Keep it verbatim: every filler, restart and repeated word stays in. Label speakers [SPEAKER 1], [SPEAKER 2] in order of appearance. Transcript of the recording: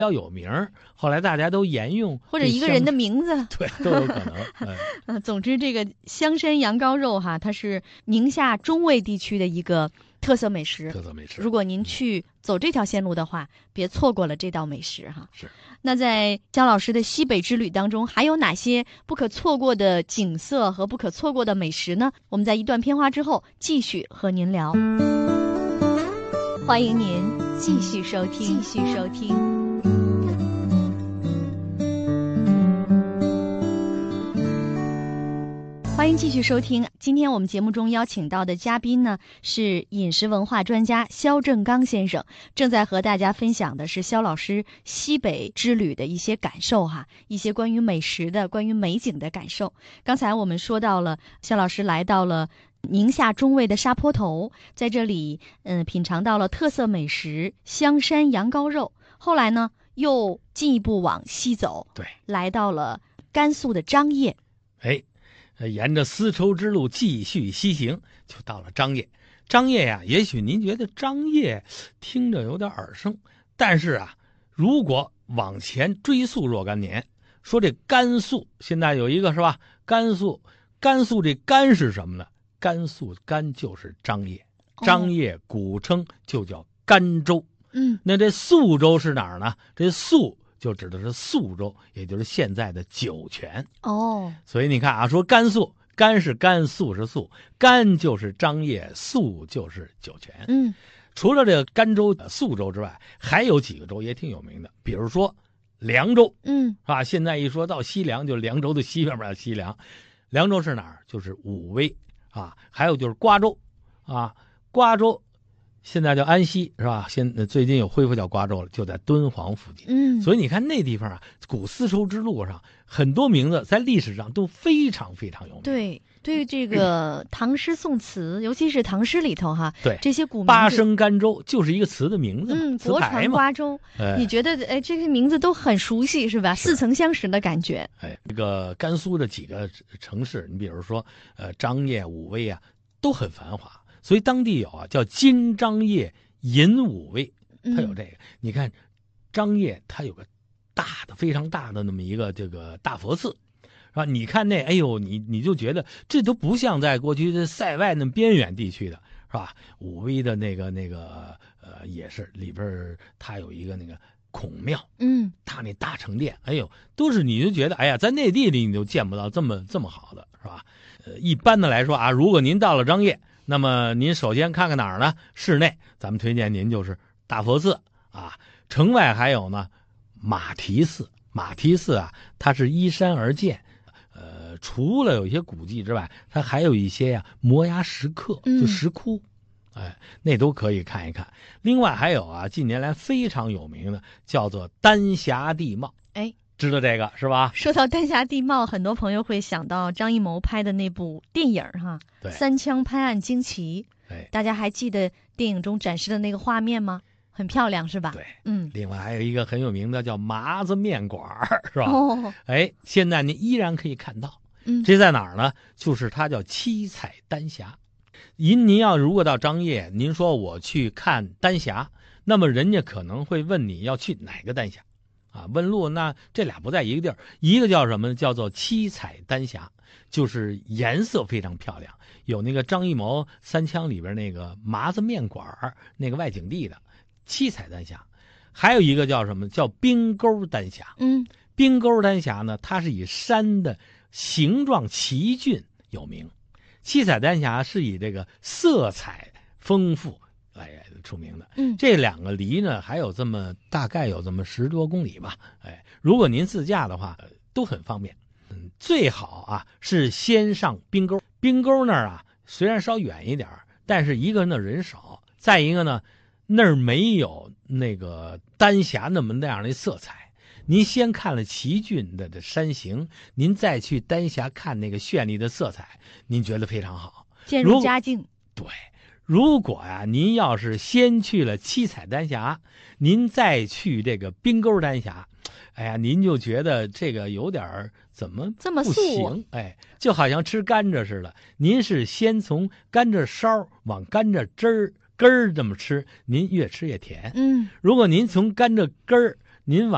[SPEAKER 1] 较有名，后来大家都沿用，
[SPEAKER 2] 或者一个人的名字，
[SPEAKER 1] 对，都有可能。哎、
[SPEAKER 2] 呃，总之这个香山羊羔肉哈，它是宁夏中卫地区的一个特色美食。
[SPEAKER 1] 特色美食，
[SPEAKER 2] 如果您去走这条线路的话，别错过了这道美食哈。
[SPEAKER 1] 是。
[SPEAKER 2] 那在姜老师的西北之旅当中，还有哪些不可错过的景色和不可错过的美食呢？我们在一段片花之后继续和您聊。欢迎您继续收听，继续收听。欢迎继续收听。今天我们节目中邀请到的嘉宾呢，是饮食文化专家肖正刚先生，正在和大家分享的是肖老师西北之旅的一些感受哈，一些关于美食的、关于美景的感受。刚才我们说到了，肖老师来到了宁夏中卫的沙坡头，在这里嗯品尝到了特色美食香山羊羔肉。后来呢，又进一步往西走，
[SPEAKER 1] 对，
[SPEAKER 2] 来到了甘肃的张掖。
[SPEAKER 1] 哎。沿着丝绸之路继续西行，就到了张掖。张掖呀，也许您觉得张掖听着有点耳生，但是啊，如果往前追溯若干年，说这甘肃现在有一个是吧？甘肃，甘肃这甘是什么呢？甘肃甘就是张掖，张掖古称就叫甘州。
[SPEAKER 2] 嗯，
[SPEAKER 1] 那这肃州是哪儿呢？这肃就指的是肃州，也就是现在的酒泉。
[SPEAKER 2] 哦，
[SPEAKER 1] 所以你看啊，说甘肃，甘是甘，肃是肃，甘就是张掖，肃就是酒泉。
[SPEAKER 2] 嗯，
[SPEAKER 1] 除了这个甘州、肃州之外，还有几个州也挺有名的，比如说凉州。
[SPEAKER 2] 嗯，
[SPEAKER 1] 是吧？现在一说到西凉，就凉州的西边边西凉。凉州是哪儿？就是武威啊。还有就是瓜州啊，瓜州现在叫安西是吧？现最近有恢复叫瓜州了，就在敦煌附近。
[SPEAKER 2] 嗯，
[SPEAKER 1] 所以你看那地方啊，古丝绸之路上很多名字在历史上都非常非常有名。
[SPEAKER 2] 对，对这个唐诗宋词，尤其是唐诗里头哈，
[SPEAKER 1] 对
[SPEAKER 2] 这些古名字，
[SPEAKER 1] 八声甘州就是一个词的名字嘛，
[SPEAKER 2] 嗯，
[SPEAKER 1] 词
[SPEAKER 2] 国传
[SPEAKER 1] 牌嘛。
[SPEAKER 2] 瓜州，
[SPEAKER 1] 哎、
[SPEAKER 2] 你觉得哎这些名字都很熟悉是吧？
[SPEAKER 1] 是
[SPEAKER 2] 似曾相识的感觉。
[SPEAKER 1] 哎，这个甘肃的几个城市，你比如说呃张掖、武威啊，都很繁华，所以当地有啊叫金张掖银武威，它有这个。嗯、你看张掖它有个大的非常大的那么一个这个大佛寺，是吧？你看那哎呦，你你就觉得这都不像在过去的塞外那么边远地区的，是吧？武威的那个那个呃也是里边它有一个那个孔庙，
[SPEAKER 2] 嗯，
[SPEAKER 1] 它那大成殿，哎呦，都是你就觉得哎呀，在内地里你就见不到这么这么好的，是吧？呃，一般的来说啊，如果您到了张掖，那么您首先看看哪儿呢？室内，咱们推荐您就是大佛寺啊。城外还有呢，马蹄寺。马蹄寺啊，它是依山而建，呃，除了有一些古迹之外，它还有一些呀、啊、摩崖石刻，就石窟，嗯、哎，那都可以看一看。另外还有啊，近年来非常有名的叫做丹霞地貌，
[SPEAKER 2] 哎。
[SPEAKER 1] 知道这个是吧？
[SPEAKER 2] 说到丹霞地貌，很多朋友会想到张艺谋拍的那部电影哈，
[SPEAKER 1] 对，
[SPEAKER 2] 三枪拍案惊奇。
[SPEAKER 1] 对，
[SPEAKER 2] 大家还记得电影中展示的那个画面吗？很漂亮是吧？
[SPEAKER 1] 对，
[SPEAKER 2] 嗯。
[SPEAKER 1] 另外还有一个很有名的叫麻子面馆是吧？
[SPEAKER 2] 哦，
[SPEAKER 1] 哎，现在您依然可以看到。
[SPEAKER 2] 嗯，
[SPEAKER 1] 这在哪儿呢？就是它叫七彩丹霞。您您要如果到张掖，您说我去看丹霞，那么人家可能会问你要去哪个丹霞。啊，问路那这俩不在一个地儿，一个叫什么呢？叫做七彩丹霞，就是颜色非常漂亮，有那个张艺谋三枪里边那个麻子面馆那个外景地的七彩丹霞。还有一个叫什么？叫冰沟丹霞。
[SPEAKER 2] 嗯，
[SPEAKER 1] 冰沟丹霞呢，它是以山的形状奇峻有名，七彩丹霞是以这个色彩丰富来出名的。
[SPEAKER 2] 嗯，
[SPEAKER 1] 这两个离呢还有这么大概有这么十多公里吧。哎，如果您自驾的话，都很方便。嗯，最好啊是先上冰沟，冰沟那儿啊虽然稍远一点，但是一个那人少，再一个呢那儿没有那个丹霞那么那样的色彩。您先看了奇峻的的山形，您再去丹霞看那个绚丽的色彩，您觉得非常好，
[SPEAKER 2] 渐入佳境。
[SPEAKER 1] 对。如果呀、啊，您要是先去了七彩丹霞，您再去这个冰沟丹霞，哎呀，您就觉得这个有点怎么
[SPEAKER 2] 这么
[SPEAKER 1] 不行？哎，就好像吃甘蔗似的。您是先从甘蔗梢往甘蔗汁儿根儿这么吃，您越吃越甜。
[SPEAKER 2] 嗯，
[SPEAKER 1] 如果您从甘蔗根儿您往